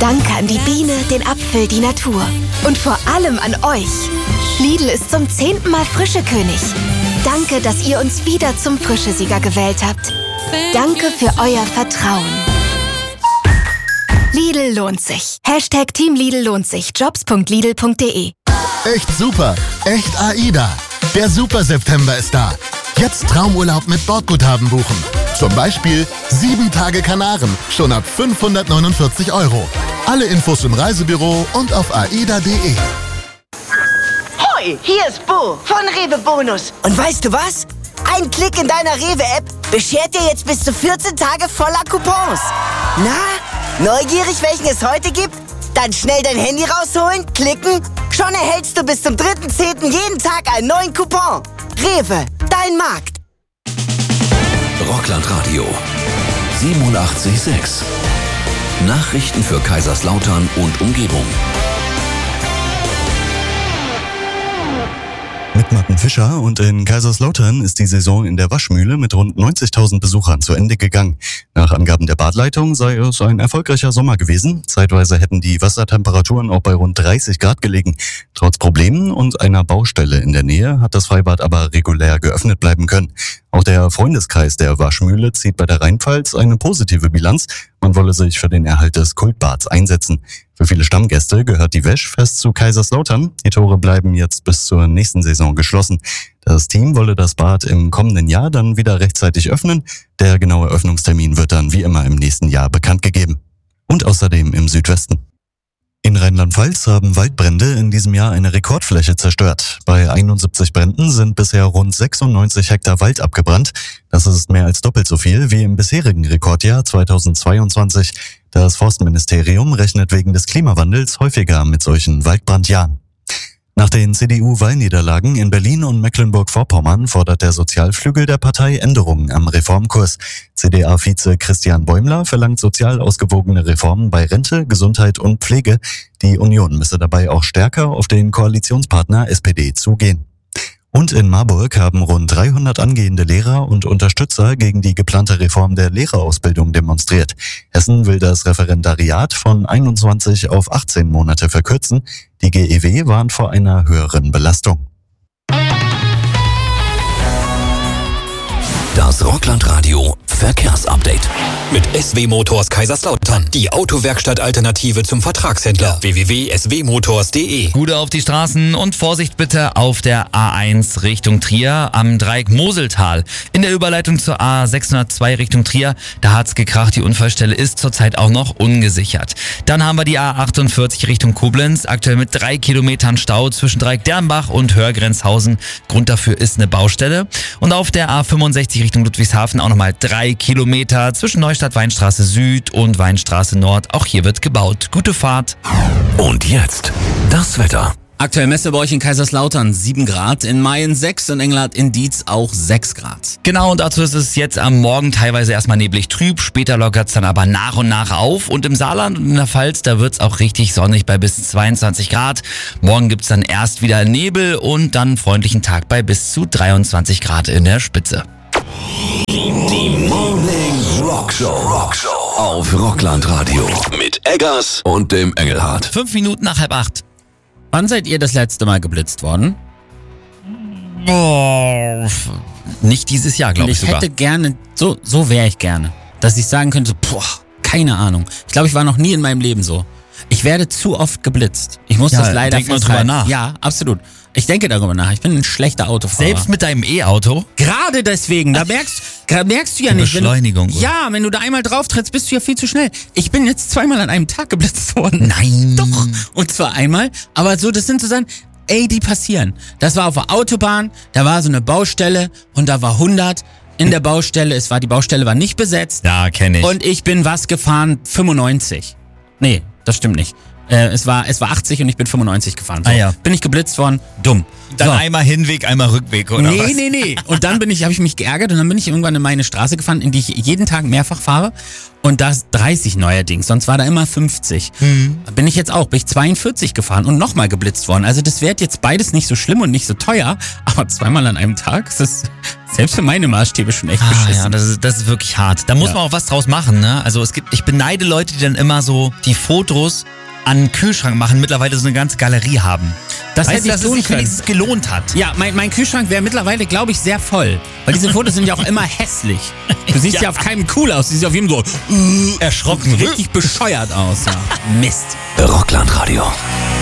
Danke an die Biene, den Apfel, die Natur. Und vor allem an euch. Lidl ist zum 10. Mal Frischekönig. Danke, dass ihr uns wieder zum Frischesieger gewählt habt. Danke für euer Vertrauen. Lidl lohnt sich. Hashtag Team Lidl lohnt sich. Jobs.lidl.de. Echt super. Echt AIDA. Der Super September ist da. Jetzt Traumurlaub mit Bordguthaben buchen. Zum Beispiel 7 Tage Kanaren, schon ab 549 €. Alle Infos im Reisebüro und auf aida.de. Hoi, hier ist Bo von Rewe Bonus. Und weißt du was? Ein Klick in deiner Rewe-App beschert dir jetzt bis zu 14 Tage voller Coupons. Na, neugierig, welchen es heute gibt? Dann schnell dein Handy rausholen, klicken. Schon erhältst du bis zum 3.10. jeden Tag einen neuen Coupon. Rewe, dein Markt. Rockland Radio 87,6. Nachrichten für Kaiserslautern und Umgebung. Mit Martin Fischer, und in Kaiserslautern ist die Saison in der Waschmühle mit rund 90.000 Besuchern zu Ende gegangen. Nach Angaben der Badleitung sei es ein erfolgreicher Sommer gewesen. Zeitweise hätten die Wassertemperaturen auch bei rund 30 Grad gelegen. Trotz Problemen und einer Baustelle in der Nähe hat das Freibad aber regulär geöffnet bleiben können. Auch der Freundeskreis der Waschmühle zieht bei der Rheinpfalz eine positive Bilanz. Man wolle sich für den Erhalt des Kultbads einsetzen. Für viele Stammgäste gehört die Wäsch fest zu Kaiserslautern. Die Tore bleiben jetzt bis zur nächsten Saison geschlossen. Das Team wolle das Bad im kommenden Jahr dann wieder rechtzeitig öffnen. Der genaue Öffnungstermin wird dann wie immer im nächsten Jahr bekannt gegeben. Und außerdem im Südwesten. In Rheinland-Pfalz haben Waldbrände in diesem Jahr eine Rekordfläche zerstört. Bei 71 Bränden sind bisher rund 96 Hektar Wald abgebrannt. Das ist mehr als doppelt so viel wie im bisherigen Rekordjahr 2022. Das Forstministerium rechnet wegen des Klimawandels häufiger mit solchen Waldbrandjahren. Nach den CDU-Wahlniederlagen in Berlin und Mecklenburg-Vorpommern fordert der Sozialflügel der Partei Änderungen am Reformkurs. CDA-Vize Christian Bäumler verlangt sozial ausgewogene Reformen bei Rente, Gesundheit und Pflege. Die Union müsse dabei auch stärker auf den Koalitionspartner SPD zugehen. Und in Marburg haben rund 300 angehende Lehrer und Unterstützer gegen die geplante Reform der Lehrerausbildung demonstriert. Hessen will das Referendariat von 21 auf 18 Monate verkürzen. Die GEW warnt vor einer höheren Belastung. Das Rockland Radio Verkehrsupdate. Mit SW Motors Kaiserslautern. Die Autowerkstatt-Alternative zum Vertragshändler. www.swmotors.de. Gute auf die Straßen und Vorsicht bitte auf der A1 Richtung Trier am Dreieck Moseltal. In der Überleitung zur A602 Richtung Trier, da hat's gekracht. Die Unfallstelle ist zurzeit auch noch ungesichert. Dann haben wir die A48 Richtung Koblenz. Aktuell mit 3 Kilometern Stau zwischen Dreieck Dernbach und Hörgrenzhausen. Grund dafür ist eine Baustelle. Und auf der A65 Richtung Ludwigshafen auch nochmal 3 Kilometer zwischen Neustadt-Weinstraße Süd und Weinstraße Nord. Auch hier wird gebaut. Gute Fahrt. Und jetzt das Wetter. Aktuell Messe bei euch in Kaiserslautern 7 Grad, in Mayen 6 und Engelhardt in Dietz auch 6 Grad. Genau, und dazu ist es jetzt am Morgen teilweise erstmal neblig trüb, später lockert es dann aber nach und nach auf. Und im Saarland und in der Pfalz, da wird es auch richtig sonnig bei bis 22 Grad. Morgen gibt es dann erst wieder Nebel und dann freundlichen Tag bei bis zu 23 Grad in der Spitze. Die Morning Rockshow auf Rockland Radio mit Eggers und dem Engelhardt. 5 Minuten nach 7:30. Wann seid ihr das letzte Mal geblitzt worden? Oh, nicht dieses Jahr, glaube ich sogar. Ich hätte gerne, so wäre ich gerne, dass ich sagen könnte, keine Ahnung. Ich glaube, ich war noch nie in meinem Leben so. Ich werde zu oft geblitzt. Ich muss das leider denk mal drüber nach. Ja, absolut. Ich denke darüber nach. Ich bin ein schlechter Autofahrer. Selbst mit deinem E-Auto? Gerade deswegen. Da merkst du ja nicht. Beschleunigung. Wenn du da einmal drauf trittst, bist du ja viel zu schnell. Ich bin jetzt 2-mal an einem Tag geblitzt worden. Nein. Doch. Und zwar einmal. Aber so, das sind so Sachen, die passieren. Das war auf der Autobahn. Da war so eine Baustelle und da war 100 in der Baustelle. Die Baustelle war nicht besetzt. Ja, kenne ich. Und ich bin gefahren? 95. Nee, das stimmt nicht. Es war 80 und ich bin 95 gefahren. So. Ah, ja. Bin ich geblitzt worden, dumm. Dann So. einmal Hinweg, einmal Rückweg, oder was? Nee. Und dann habe ich mich geärgert und dann bin ich irgendwann in meine Straße gefahren, in die ich jeden Tag mehrfach fahre. Und da ist 30 neuerdings, sonst war da immer 50. Bin ich 42 gefahren und nochmal geblitzt worden. Also das wäre jetzt beides nicht so schlimm und nicht so teuer, aber zweimal an einem Tag, das ist selbst für meine Maßstäbe schon echt beschissen. Ja, das ist wirklich hart. Da muss man auch was draus machen, ne? Also ich beneide Leute, die dann immer so die Fotos an den Kühlschrank machen, mittlerweile so eine ganze Galerie haben. Das hätte ich dass es tun sich können. wenigstens gelohnt hat. Ja, mein Kühlschrank wäre mittlerweile, glaube ich, sehr voll. Weil diese Fotos sind ja auch immer hässlich. Du siehst ja auf keinem cool aus. Du siehst auf jedem so Erschrocken. richtig bescheuert aus. Ja. Mist. Rockland Radio.